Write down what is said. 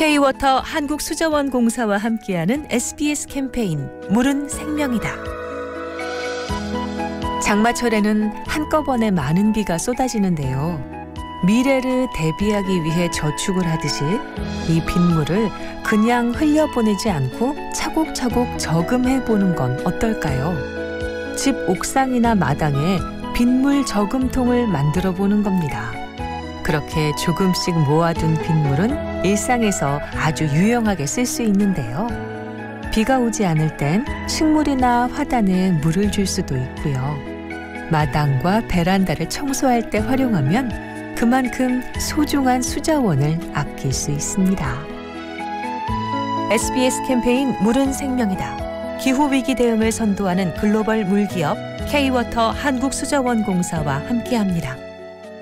K-워터 한국수자원공사와 함께하는 SBS 캠페인 물은 생명이다. 장마철에는 한꺼번에 많은 비가 쏟아지는데요. 미래를 대비하기 위해 저축을 하듯이 이 빗물을 그냥 흘려보내지 않고 차곡차곡 저금해보는 건 어떨까요? 집 옥상이나 마당에 빗물 저금통을 만들어 보는 겁니다. 그렇게 조금씩 모아둔 빗물은 일상에서 아주 유용하게 쓸 수 있는데요. 비가 오지 않을 땐 식물이나 화단에 물을 줄 수도 있고요. 마당과 베란다를 청소할 때 활용하면 그만큼 소중한 수자원을 아낄 수 있습니다. SBS 캠페인 물은 생명이다. 기후위기 대응을 선도하는 글로벌 물기업 K-워터 한국수자원공사와 함께합니다.